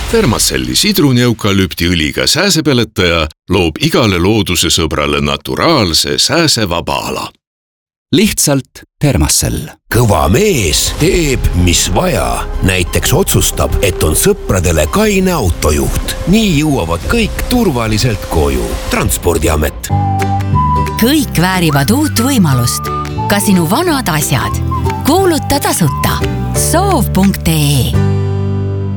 Thermacelli sidruni-eukalüptiõliga sääsepeletaja loob igale looduse sõbrale naturaalse sääsevaba ala. Lihtsalt Thermacell. Kõva mees teeb, mis vaja. Näiteks otsustab, et on sõpradele kaine autojuht. Nii jõuavad kõik turvaliselt koju. Transpordiamet. Kõik väärivad uut võimalust. Ka sinu vanad asjad. Kuuluta tasuta. Soov.ee